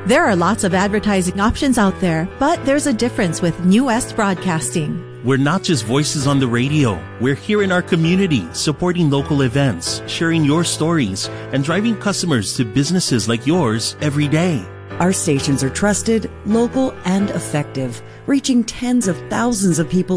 There are lots of advertising options out there, but there's a difference with New West Broadcasting. We're not just voices on the radio. We're here in our community, supporting local events, sharing your stories, and driving customers to businesses like yours every day. Our stations are trusted, local, and effective, reaching tens of thousands of people